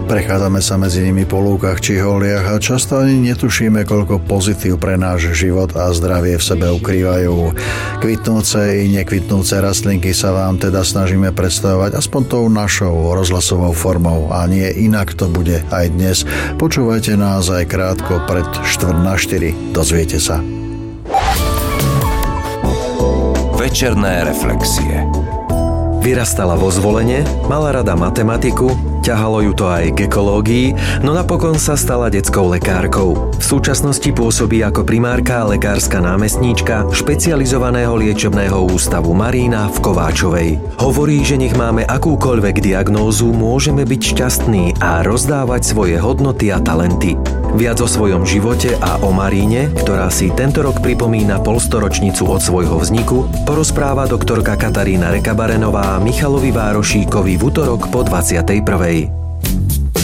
Prechádzame sa medzi nimi po lúkach či holiach a často ani netušíme, koľko pozitív pre náš život a zdravie v sebe ukrývajú. Kvitnúce i nekvitnúce rastlinky sa vám teda snažíme predstavovať aspoň tou našou rozhlasovou formou a nie inak to bude aj dnes. Počúvajte nás aj krátko pred 3:45. Dozviete sa. Večerné reflexie. Vyrastala vo Zvolene, mala rada matematiku, ťahalo ju to aj k ekológii, no napokon sa stala detskou lekárkou. V súčasnosti pôsobí ako primárka a lekárska námestníčka špecializovaného liečebného ústavu Marína v Kováčovej. Hovorí, že nech máme akúkoľvek diagnózu, môžeme byť šťastní a rozdávať svoje hodnoty a talenty. Viac o svojom živote a o Maríne, ktorá si tento rok pripomína polstoročnicu od svojho vzniku, porozpráva doktorka Katarína Rekabarenová Michalovi Várošíkovi v utorok po 21.